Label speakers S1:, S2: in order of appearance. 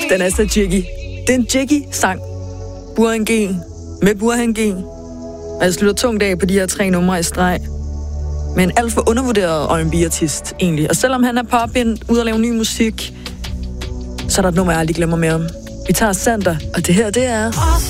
S1: Den er så jiggy. Det er en jiggy-sang. Burhan G. Med Burhan G. Og jeg slutter tungt af på de her 3 numre i streg. Med en alt for undervurderet R&B-artist, egentlig. Og selvom han er pop-ind, ude at lave ny musik, så er der et nummer, jeg aldrig glemmer med ham. Vi tager Sander, og det her, det er...